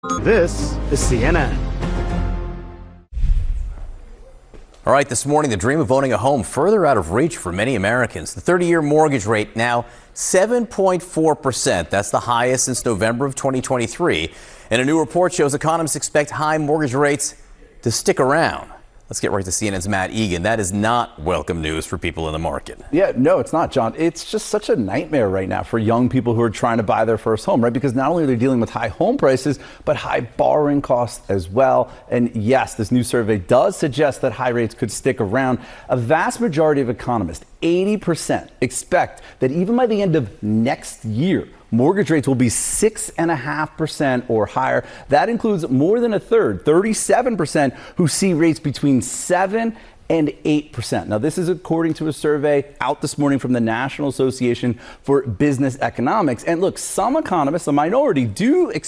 This is CNN. All right, this morning, the dream of owning a home further out of reach for many Americans. The 30-year mortgage rate now 7.4%. That's the highest since November of 2023. And a new report shows economists expect high mortgage rates to stick around. Let's get right to CNN's Matt Egan. That is not welcome news for people in the market. Yeah, no, it's not, John. It's just such a nightmare right now for young people who are trying to buy their first home, right? Because not only are they dealing with high home prices, but high borrowing costs as well. And yes, this new survey does suggest that high rates could stick around. A vast majority of economists, 80%, expect that even by the end of next year, mortgage rates will be 6.5% or higher. That includes more than a third, 37%, who see rates between 7 and 8%. Now, this is according to a survey out this morning from the National Association for Business Economics. And look, some economists, a minority, do expect